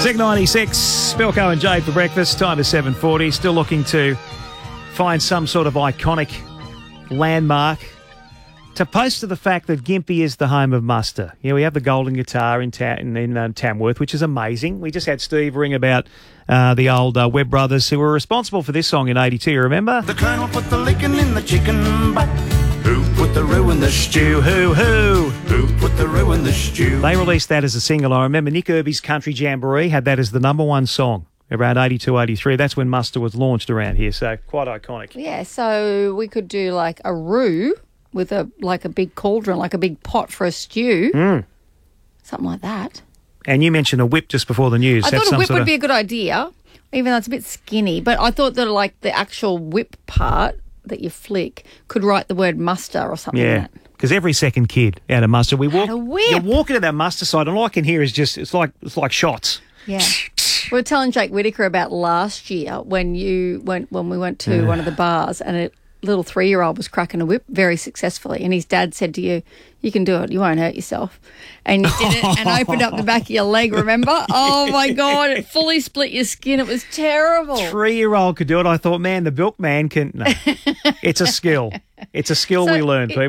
Sig 96, Spilko and Jade for breakfast. Time is 7:40. Still looking to find some sort of iconic landmark to post to the fact that Gympie is the home of Muster. Yeah, we have the golden guitar in Tamworth, which is amazing. We just had Steve ring about the old Webb brothers who were responsible for this song in 82, you remember? The Colonel put the licking in the chicken butt. Who put the roux in the stew? Who put the roux in the stew? They released that as a single. I remember Nick Irby's Country Jamboree had that as the number one song around 82, 83. That's when Muster was launched around here, so quite iconic. Yeah, so we could do like a roux with a big cauldron, like a big pot for a stew. Something like that. And you mentioned a whip just before the news. I thought a whip would be a good idea, even though it's a bit skinny. But I thought that like the actual whip part that you flick could write the word Muster or something like that. Because every second kid out of Muster, had a whip. You walk into that Muster side, and all I can hear is just it's like shots. Yeah. We were telling Jake Whittaker about last year when we went to one of the bars and a little 3-year-old was cracking a whip very successfully, and his dad said to you, "You can do it. You won't hurt yourself." And you did it and opened up the back of your leg, remember? Oh, my God. It fully split your skin. It was terrible. 3-year-old could do it. I thought, man, the milkman can... No. It's a skill. It's a skill we learn, people.